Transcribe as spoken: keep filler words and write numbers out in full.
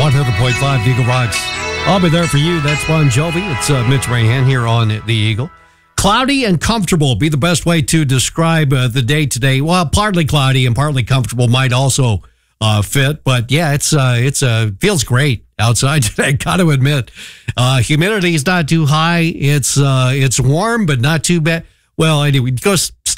one hundred point five Eagle Rocks. I'll be there for you. That's Bon Jovi. It's uh, Mitch Rahan here on the Eagle. Cloudy and comfortable be the best way to describe uh, the day today. Well, partly cloudy and partly comfortable might also uh, fit. But yeah, it's uh, it's uh, feels great outside today. Got to admit, uh, humidity is not too high. It's uh, it's warm, but not too bad. Well, anyway, go.